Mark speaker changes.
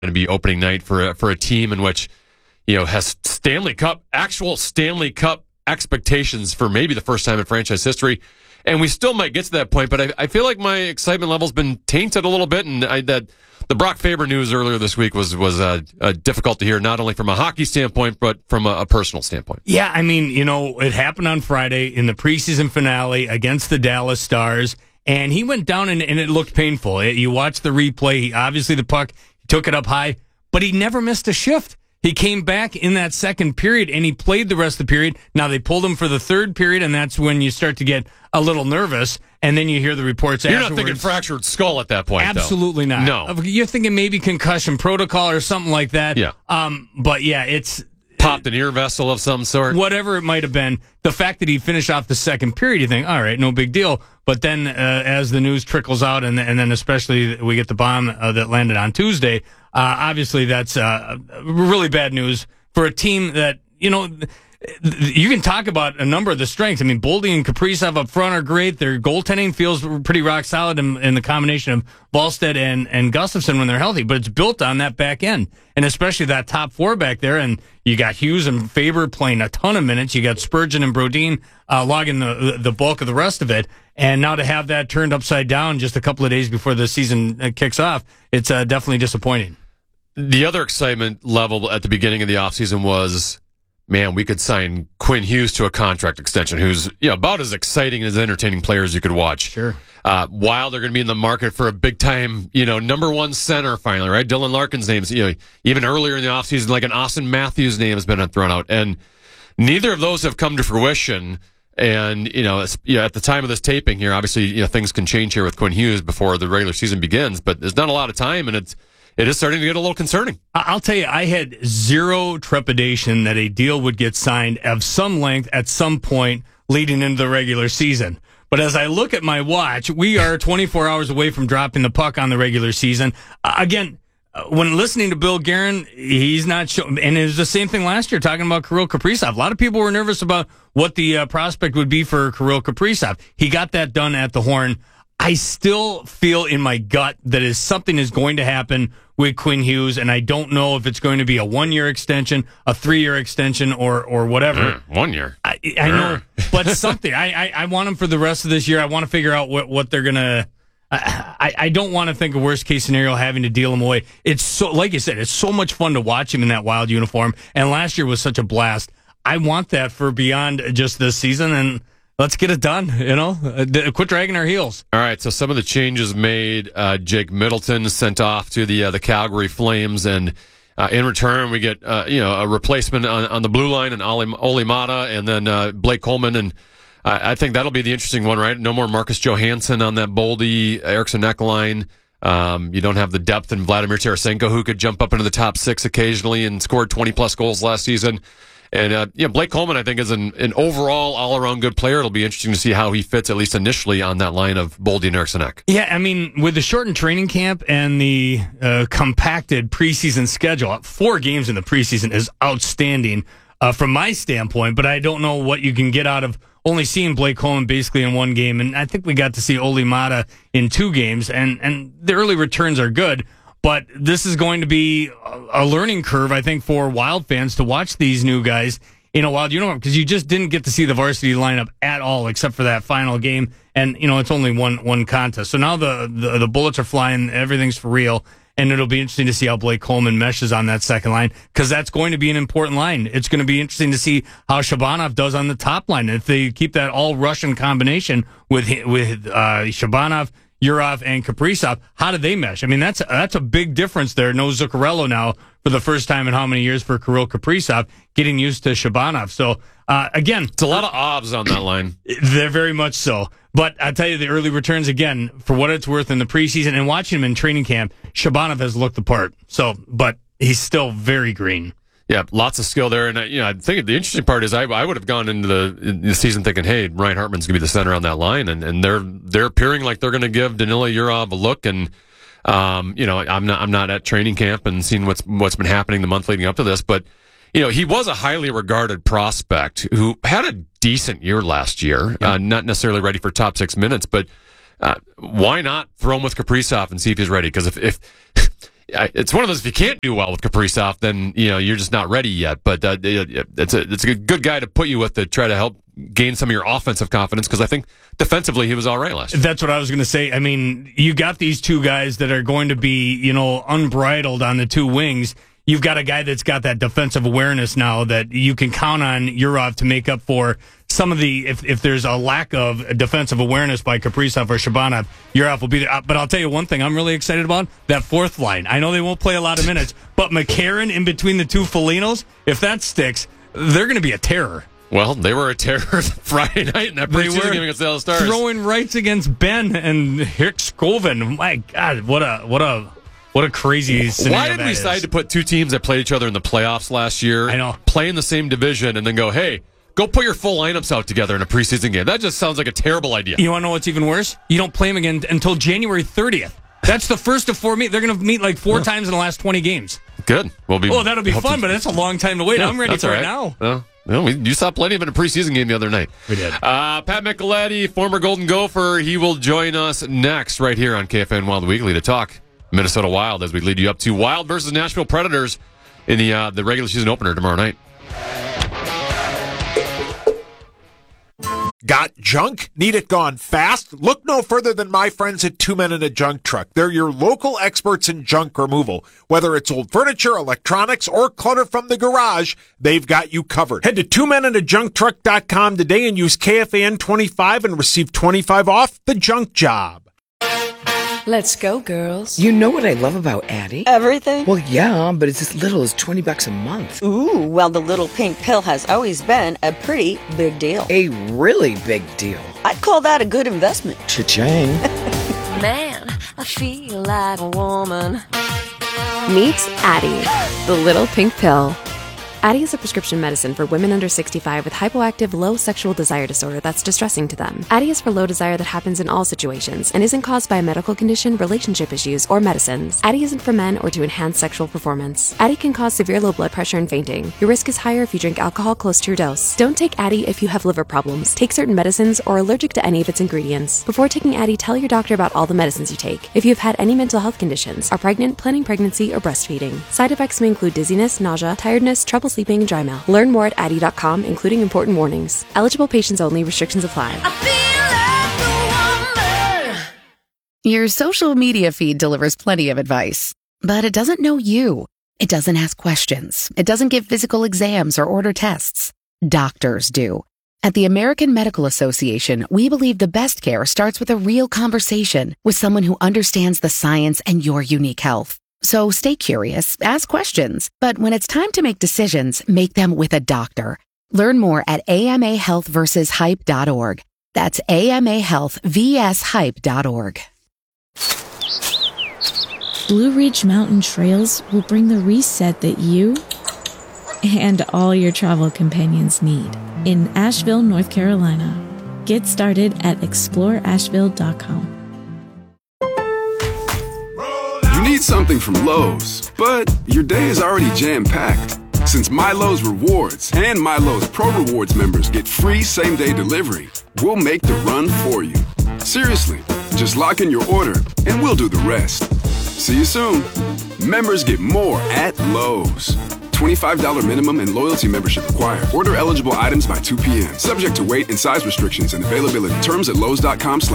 Speaker 1: to be opening night for a team in which, has actual Stanley Cup expectations for maybe the first time in franchise history. And we still might get to that point, but I feel like my excitement level's been tainted a little bit, and that the Brock Faber news earlier this week was difficult to hear, not only from a hockey standpoint, but from a personal standpoint.
Speaker 2: Yeah, I mean, it happened on Friday in the preseason finale against the Dallas Stars, and he went down and it looked painful. You watch the replay, obviously the puck, he took it up high, but he never missed a shift. He came back in that second period, and he played the rest of the period. Now, they pulled him for the third period, and that's when you start to get a little nervous, and then you hear the reports afterwards.
Speaker 1: You're not thinking fractured skull at that point,
Speaker 2: Absolutely
Speaker 1: though.
Speaker 2: not.
Speaker 1: No.
Speaker 2: You're thinking maybe concussion protocol or something like that.
Speaker 1: Yeah.
Speaker 2: But, yeah, it's...
Speaker 1: Popped an ear vessel of some sort.
Speaker 2: Whatever it might have been. The fact that he finished off the second period, you think, all right, no big deal. But then as the news trickles out, and then especially we get the bomb that landed on Tuesday, obviously that's really bad news for a team that, you can talk about a number of the strengths. I mean, Boldy and Kaprizov up front are great. Their goaltending feels pretty rock solid in the combination of Wallstedt and Gustafsson when they're healthy, but it's built on that back end, and especially that top four back there. And you got Hughes and Faber playing a ton of minutes. You got Spurgeon and Brodin logging the bulk of the rest of it. And now to have that turned upside down just a couple of days before the season kicks off, it's definitely disappointing.
Speaker 1: The other excitement level at the beginning of the offseason was, man, we could sign Quinn Hughes to a contract extension, who's about as exciting and as entertaining player as you could watch.
Speaker 2: Sure.
Speaker 1: While they're going to be in the market for a big time, number one center finally, right? Dylan Larkin's name's, even earlier in the offseason, like an Austin Matthews name has been thrown out, and neither of those have come to fruition. And at the time of this taping here, obviously, things can change here with Quinn Hughes before the regular season begins, but there's not a lot of time, and it is starting to get a little concerning.
Speaker 2: I'll tell you, I had zero trepidation that a deal would get signed of some length at some point leading into the regular season. But as I look at my watch, we are 24 hours away from dropping the puck on the regular season. Again, when listening to Bill Guerin, he's not showing, and it was the same thing last year talking about Kirill Kaprizov. A lot of people were nervous about what the prospect would be for Kirill Kaprizov. He got that done at the Horn. I still feel in my gut that something is going to happen with Quinn Hughes, and I don't know if it's going to be a 1-year extension, a 3-year extension, or whatever.
Speaker 1: 1 year.
Speaker 2: I know, but something. I want him for the rest of this year. I want to figure out what they're going to... I don't want to think of worst case scenario having to deal him away. It's so, like you said, it's so much fun to watch him in that Wild uniform, and last year was such a blast. I want that for beyond just this season, and let's get it done, quit dragging our heels.
Speaker 1: All right, so some of the changes made, Jake Middleton sent off to the Calgary Flames, and in return we get a replacement on the blue line, and Olli Mata, and then Blake Coleman, and I think that'll be the interesting one, right? No more Marcus Johansson on that Boldy Eriksson Ek line. You don't have the depth in Vladimir Tarasenko, who could jump up into the top 6 occasionally and scored 20-plus goals last season. And Blake Coleman, I think, is an overall all-around good player. It'll be interesting to see how he fits, at least initially, on that line of Boldy and Eriksson Ek.
Speaker 2: Yeah, I mean, with the shortened training camp and the compacted preseason schedule, 4 games in the preseason is outstanding from my standpoint, but I don't know what you can get out of only seeing Blake Coleman basically in 1 game. And I think we got to see Olli Mata in 2 games, and the early returns are good. But this is going to be a learning curve, I think, for Wild fans to watch these new guys in a Wild uniform, because you just didn't get to see the varsity lineup at all except for that final game. And, it's only one contest. So now the bullets are flying, everything's for real, and it'll be interesting to see how Blake Coleman meshes on that second line, because that's going to be an important line. It's going to be interesting to see how Shabanov does on the top line. If they keep that all-Russian combination with Shabanov, Yurov, and Kaprizov, how do they mesh? I mean, that's a big difference there. No Zuccarello now for the first time in how many years for Kirill Kaprizov, getting used to Shabanov. So, again...
Speaker 1: It's a lot of obs on that line.
Speaker 2: They're very much so. But I tell you, the early returns, again, for what it's worth in the preseason, and watching him in training camp, Shabanov has looked the part. So, but he's still very green.
Speaker 1: Yeah, lots of skill there. And, I think the interesting part is I would have gone into the season thinking, hey, Ryan Hartman's going to be the center on that line. And they're appearing like they're going to give Danila Yurov a look. And, I'm not at training camp and seeing what's been happening the month leading up to this. But, he was a highly regarded prospect who had a decent year last year. Yeah. Not necessarily ready for top 6 minutes, but why not throw him with Kaprizov and see if he's ready? Because if it's one of those, if you can't do well with Kaprizov, then you're just not ready yet. But it's a good guy to put you with to try to help gain some of your offensive confidence, because I think defensively he was all right last year.
Speaker 2: That's what I was going to say. I mean, you got these two guys that are going to be, unbridled on the two wings. You've got a guy that's got that defensive awareness now that you can count on Yurov to make up for some of the, if there's a lack of defensive awareness by Kaprizov or Shabanov, Yurov will be there. But I'll tell you one thing I'm really excited about, that fourth line. I know they won't play a lot of minutes, but McCarron in between the two Felinos, if that sticks, they're going to be a terror.
Speaker 1: Well, they were a terror Friday night in that preseason game against the Dallas Stars.
Speaker 2: Throwing rights against Ben and Hicks Scoven. My God, what a crazy scenario.
Speaker 1: Why did we decide to put two teams that played each other in the playoffs last year,
Speaker 2: I know,
Speaker 1: play in the same division, and then go, hey, go put your full lineups out together in a preseason game? That just sounds like a terrible idea.
Speaker 2: You want to know what's even worse? You don't play them again until January 30th. That's the first of 4 meetings. They're going to meet like 4 times in the last 20 games.
Speaker 1: Good.
Speaker 2: That'll be fun, but that's a long time to wait.
Speaker 1: Yeah,
Speaker 2: I'm ready for it now.
Speaker 1: You saw plenty of it in a preseason game the other night.
Speaker 2: We did.
Speaker 1: Pat Micheletti, former Golden Gopher, he will join us next right here on KFN Wild Weekly to talk Minnesota Wild as we lead you up to Wild versus Nashville Predators in the regular season opener tomorrow night.
Speaker 3: Got junk? Need it gone fast? Look no further than my friends at Two Men and a Junk Truck. They're your local experts in junk removal. Whether it's old furniture, electronics, or clutter from the garage, they've got you covered. Head to twomenandajuncktruck.com today and use KFAN25 and receive 25 off the junk job.
Speaker 4: Let's go, girls.
Speaker 5: You know what I love about Addie?
Speaker 4: Everything?
Speaker 5: Well, yeah, but it's as little as $20 a month.
Speaker 4: Ooh, well, the little pink pill has always been a pretty big deal.
Speaker 5: A really big deal.
Speaker 4: I'd call that a good investment.
Speaker 5: Cha-ching.
Speaker 6: Man, I feel like a woman.
Speaker 7: Meet Addie, the little pink pill. Addie is a prescription medicine for women under 65 with hypoactive low sexual desire disorder that's distressing to them. Addie is for low desire that happens in all situations and isn't caused by a medical condition, relationship issues, or medicines. Addie isn't for men or to enhance sexual performance. Addie can cause severe low blood pressure and fainting. Your risk is higher if you drink alcohol close to your dose. Don't take Addie if you have liver problems, take certain medicines, or are allergic to any of its ingredients. Before taking Addie, tell your doctor about all the medicines you take. If you've had any mental health conditions, are pregnant, planning pregnancy, or breastfeeding. Side effects may include dizziness, nausea, tiredness, trouble sleeping, and dry mouth. Learn more at Addie.com, including important warnings. Eligible patients only. Restrictions apply.
Speaker 8: Your social media feed delivers plenty of advice, but it doesn't know you. It doesn't ask questions. It doesn't give physical exams or order tests. Doctors do. At the American Medical Association, we believe the best care starts with a real conversation with someone who understands the science and your unique health. So stay curious, ask questions, but when it's time to make decisions, make them with a doctor. Learn more at amahealthversushype.org. That's amahealthvshype.org.
Speaker 9: Blue Ridge Mountain Trails will bring the reset that you and all your travel companions need in Asheville, North Carolina. Get started at exploreasheville.com.
Speaker 10: You need something from Lowe's, but your day is already jam-packed. Since MyLowe's Rewards and MyLowe's Pro Rewards members get free same-day delivery, we'll make the run for you. Seriously, just lock in your order and we'll do the rest. See you soon. Members get more at Lowe's. $25 minimum and loyalty membership required. Order eligible items by 2 p.m. Subject to weight and size restrictions and availability. Terms at Lowe's.com/.